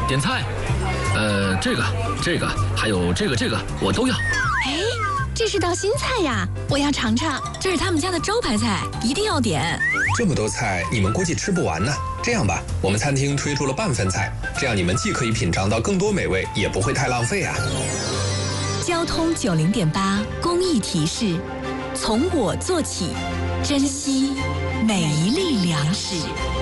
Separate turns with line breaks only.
点菜。这个，还有这个，我都要。
哎，这是道新菜呀，我要尝尝。这是他们家的招牌菜，一定要点。
这么多菜，你们估计吃不完呢。这样吧，我们餐厅推出了半份菜，这样你们既可以品尝到更多美味，也不会太浪费啊。
交通90.8公益提示：从我做起，珍惜每一粒粮食。